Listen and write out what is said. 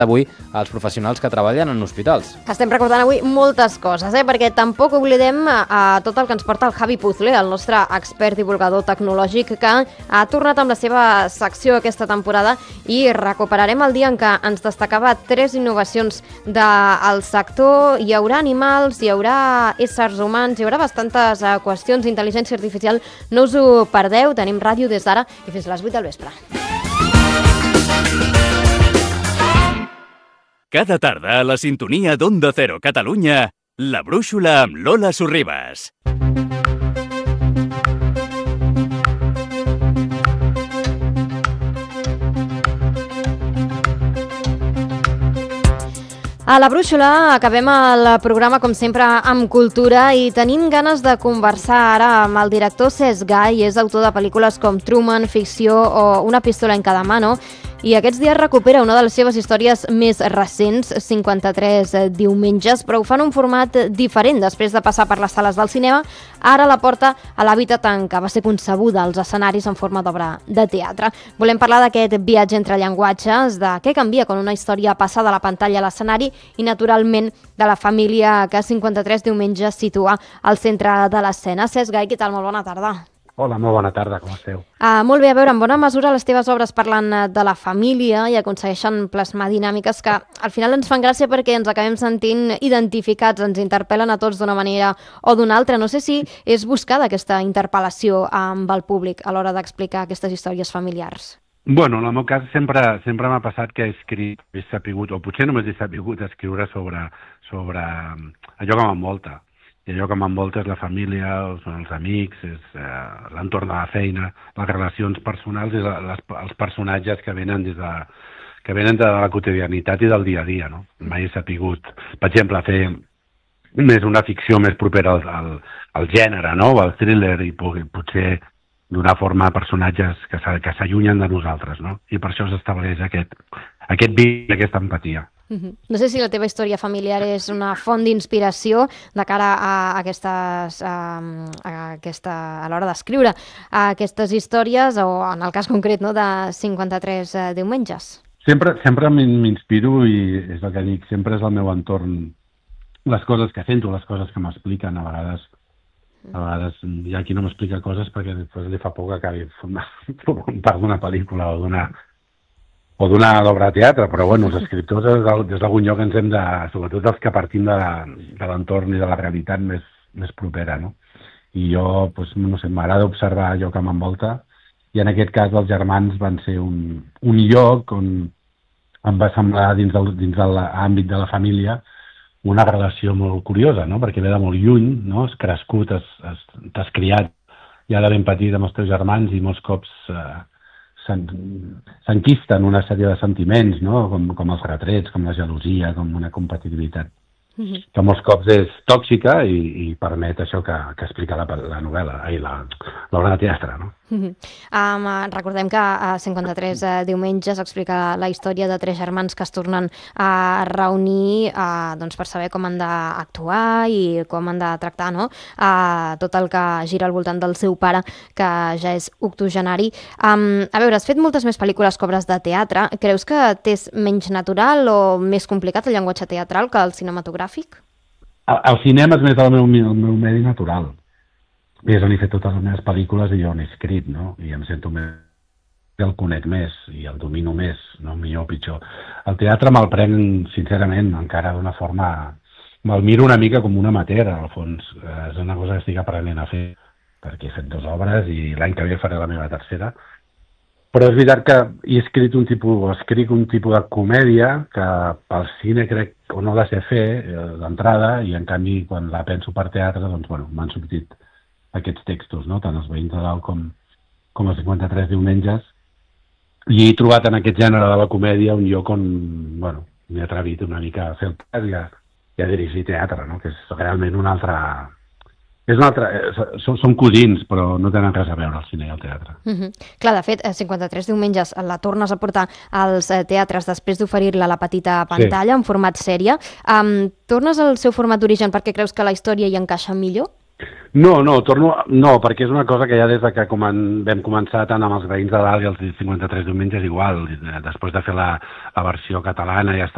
avui als professionals que treballen en hospitals. Estem recordant avui moltes coses, perquè tampoc oblidem tot el que ens porta el Javi Puzle, el nostre expert divulgador tecnològic, que ha tornat amb la seva secció aquesta temporada i recuperarem el dia en què ens destacava 3 innovacions del sector. Hi haurà animals, hi haurà éssers humans, hi haurà bastantes qüestions d'intel·ligència artificial. No us ho perdeu, tenim ràdio des d'ara i fins a les 8 del vespre. Cada tarda a la sintonia d'Onda Cero Catalunya, La Brúixola amb Lola Sorribas. A La Brúixola acabem el programa, com sempre, amb cultura i tenim ganes de conversar ara amb el director Cesc Gai. És autor de pel·lícules com Truman, Ficció o Una pistola en cada mano, i aquests dies recupera una de les seves històries més recents, 53 diumenges, però ho fa en un format diferent. Després de passar per les sales del cinema, ara la porta a l'hàbitat en què va ser concebuda als escenaris en forma d'obra de teatre. Volem parlar d'aquest viatge entre llenguatges, de què canvia quan una història passa de la pantalla a l'escenari i, naturalment, de la família que 53 diumenges situa al centre de l'escena. Cesc Gai, què tal? Molt bona tarda. Hola, molt bona tarda, com esteu? Molt bé, a veure, en bona mesura les teves obres parlen de la família i aconsegueixen plasmar dinàmiques que al final ens fan gràcia perquè ens acabem sentint identificats, ens interpel·len a tots d'una manera o d'una altra. No sé si és buscada aquesta interpel·lació amb el públic a l'hora d'explicar aquestes històries familiars. Bueno, en el meu cas sempre m'ha passat que he sapigut, o potser només he sapigut escriure sobre allò que m'envolta. I allò que m'envolta és la família, són els amics, és l'entorn de la feina, les relacions personals i els personatges que venen de la quotidianitat i del dia a dia, no? Mai he sapigut, per exemple, fer més una ficció més propera al gènere, no? O al thriller, i potser donar forma a personatges que s'allunyen de nosaltres, no? I per això s'estableix aquest vincle, aquesta empatia. No sé si la teva història familiar és una font d'inspiració de cara a l'hora d'escriure aquestes històries, o en el cas concret, no, de 53 diumenges. Sempre m'inspiro i és el que dic, sempre és el meu entorn, les coses que sento, les coses que m'expliquen. A vegades hi ha qui no m'explica coses perquè després li fa por que acabi part d'una pel·lícula o d'una obra de teatre, però bueno, els escriptors des d'algun lloc ens hem de, sobretot els que partim de l'entorn i de la realitat més propera, no? I jo, no sé, m'agrada observar allò que m'envolta, i en aquest cas els germans van ser un lloc on em va semblar dins de l'àmbit de la família una relació molt curiosa, no? Perquè ve de molt lluny, no? Has crescut, t'has criat ja de ben petit amb els teus germans i molts cops s'enquisten una sèrie de sentiments, no? Com els retrets, com la gelosia, com una competitivitat que molts cops és tòxica i permet això que explica la novel·la, l'obra de teatre, no? Recordem que a 53 diumenges explica la història de 3 germans que es tornen a reunir per saber com han d'actuar i com han de tractar, no? Tot el que gira al voltant del seu pare, que ja és octogenari. A veure, has fet moltes més pel·lícules que obres de teatre. Creus que t'és menys natural o més complicat el llenguatge teatral que el cinematogràfic? El cinema és més el meu medi natural. És on he fet totes les meves pel·lícules i jo on he escrit, no? I em sento més, el conec més i el domino més, no millor o pitjor. El teatre me'l prenc, sincerament, encara d'una forma... Me'l miro una mica com un amateur, al fons. És una cosa que estic aprenent a fer, perquè he fet 2 obres i l'any que ve faré la meva tercera. Però és veritat que escric un tipus de comèdia que pel cine crec o no la sé fer d'entrada, i en canvi quan la penso per teatre, doncs bueno, m'han sortit aquests textos, no? Tant els veïns de dalt com els 53 diumenges, i he trobat en aquest gènere de la comèdia un lloc on, bueno, m'he atrevit una mica a fer el teatre i a dirigir teatre, no? Que és realment un altre... Són cosins, però no tenen res a veure el cine i el teatre. Clar, de fet, 53 diumenges la tornes a portar als teatres després d'oferir-la a la petita pantalla, en format sèrie. Tornes al seu format d'origen perquè creus que la història hi encaixa millor? No, perquè és una cosa que ja des de que vam començar tant amb els veïns de dalt i els 53 diumenges igual, després de fer la versió catalana ja està